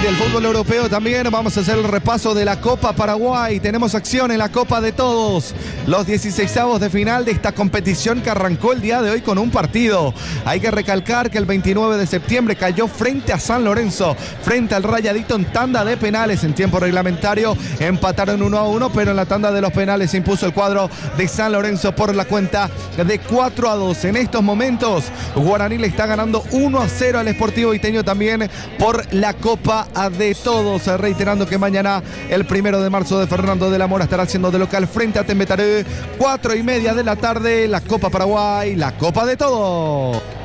del fútbol europeo también vamos a hacer el repaso de la Copa Paraguay. Tenemos acción en la Copa de Todos. Los 16avos de final de esta competición que arrancó el día de hoy con un partido. Hay que recalcar que el 29 de septiembre cayó frente a San Lorenzo, frente al Rayadito en tanda de penales. En tiempo reglamentario empataron 1-1, pero en la tanda de los penales se impuso el cuadro de San Lorenzo por la cuenta de 4-2. En estos momentos, Guaraní le está ganando 1-0 al Sportivo Iteño también por la Copa de Todos. Reiterando que mañana, el 1 de marzo, de Fernando de la Mora estará haciendo de local frente a Tembetaré, 4:30 de la tarde, la Copa Paraguay, la Copa de Todos.